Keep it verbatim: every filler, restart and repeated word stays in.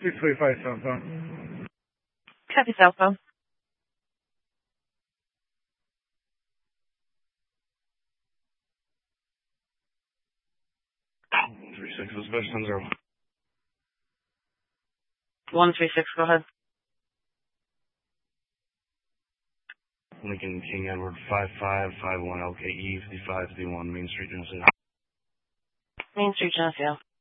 six three five southbound. Copy southbound. three six, dispatch ten zero. one three six, go ahead. Lincoln King Edward five five five one L K E fifty-five fifty-one Main Street, Geneseo. Main Street, Geneseo.